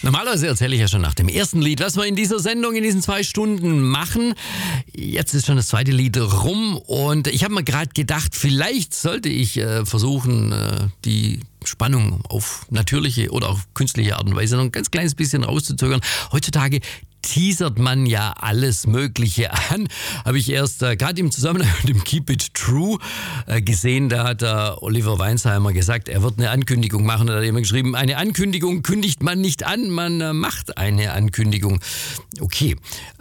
Normalerweise erzähle ich ja schon nach dem ersten Lied, was wir in dieser Sendung in diesen 2 Stunden machen. Jetzt ist schon das zweite Lied rum und ich habe mir gerade gedacht, vielleicht sollte ich versuchen, die Spannung auf natürliche oder auch künstliche Art und Weise noch ein ganz kleines bisschen rauszuzögern. Heutzutage teasert man ja alles Mögliche an. Habe ich erst gerade im Zusammenhang mit dem Keep It True gesehen, da hat Oliver Weinsheimer gesagt, er wird eine Ankündigung machen. Da hat jemand geschrieben, eine Ankündigung kündigt man nicht an, man macht eine Ankündigung. Okay,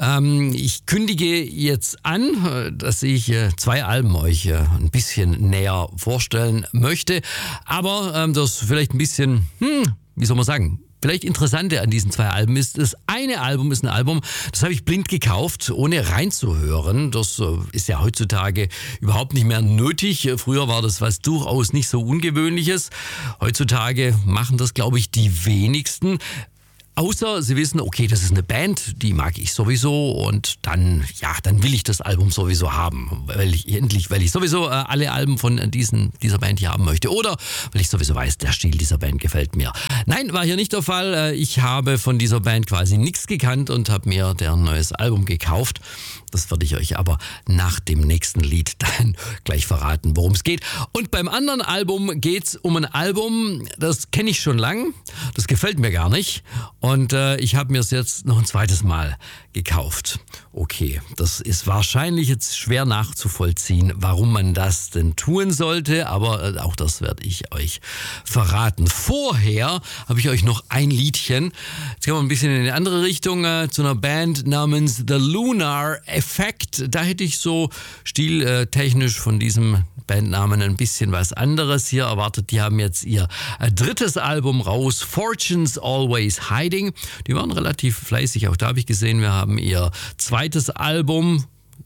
ich kündige jetzt an, dass ich 2 Alben euch ein bisschen näher vorstellen möchte. Aber das vielleicht ein bisschen, wie soll man sagen, vielleicht Interessante an diesen 2 Alben ist, das eine Album ist ein Album, das habe ich blind gekauft, ohne reinzuhören. Das ist ja heutzutage überhaupt nicht mehr nötig. Früher war das was durchaus nicht so Ungewöhnliches. Heutzutage machen das, glaube ich, die wenigsten. Außer sie wissen, okay, das ist eine Band, die mag ich sowieso und dann will ich das Album sowieso haben, weil ich sowieso alle Alben von dieser Band hier haben möchte oder weil ich sowieso weiß, der Stil dieser Band gefällt mir. Nein, war hier nicht der Fall. Ich habe von dieser Band quasi nichts gekannt und habe mir deren neues Album gekauft. Das werde ich euch aber nach dem nächsten Lied dann gleich verraten, worum es geht. Und beim anderen Album geht's um ein Album, das kenne ich schon lang, das gefällt mir gar nicht. Und ich habe mir es jetzt noch ein zweites Mal gekauft. Okay, das ist wahrscheinlich jetzt schwer nachzuvollziehen, warum man das denn tun sollte, aber auch das werde ich euch verraten. Vorher habe ich euch noch ein Liedchen. Jetzt gehen wir ein bisschen in eine andere Richtung, zu einer Band namens The Lunar Effect. Da hätte ich so stiltechnisch von diesem Bandnamen ein bisschen was anderes hier erwartet. Die haben jetzt ihr 3. Album raus, Fortune's Always Hiding. Die waren relativ fleißig, auch da habe ich gesehen, wir haben ihr 2. Album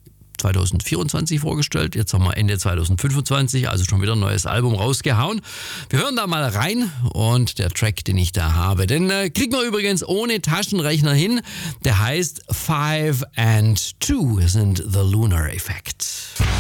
2024 vorgestellt. Jetzt haben wir Ende 2025, also schon wieder ein neues Album rausgehauen. Wir hören da mal rein und der Track, den ich da habe, den kriegt man übrigens ohne Taschenrechner hin. Der heißt 5 and 2, sind The Lunar Effect.